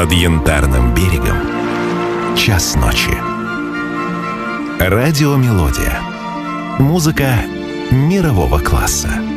над Янтарным берегом час ночи. Радиомелодия. Музыка мирового класса.